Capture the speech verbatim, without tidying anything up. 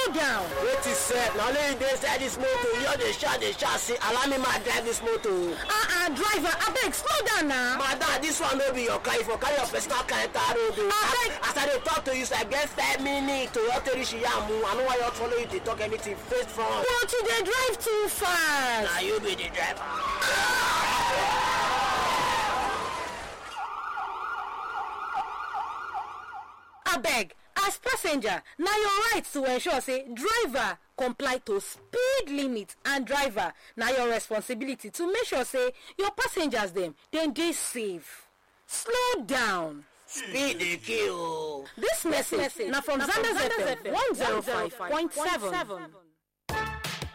slow down. What is said? Now only you dey inside this motor, you dey shout, dey shout, say, allow me ma drive this motor. Ah ah, driver, abeg slow down now. Madam, this one no be your car. If you carry your personal car enter road, as, as I dey talk to you, so I get five minutes to your reach Yamu. I know why you follow you to talk anything face front. But you dey drive too fast. Now you be the driver. Abeg, as passenger, na your right to ensure say driver comply to speed limit, and driver na your responsibility to make sure say your passengers dem dem dey safe. Slow down. Speed dey kill. Dis message na from Zanders F M one oh five point seven.